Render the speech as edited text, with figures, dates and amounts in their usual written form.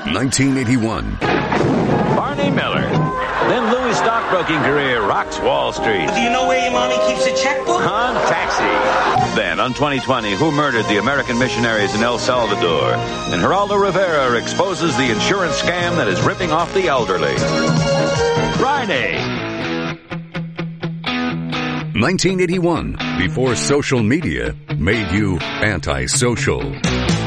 1981. Barney Miller. Then Louis' stockbroking career rocks Wall Street. Do you know where your mommy keeps a checkbook? On Taxi. Then, on 2020, Who Murdered the American Missionaries in El Salvador? And Geraldo Rivera exposes the insurance scam that is ripping off the elderly. Friday. 1981, before social media made you antisocial.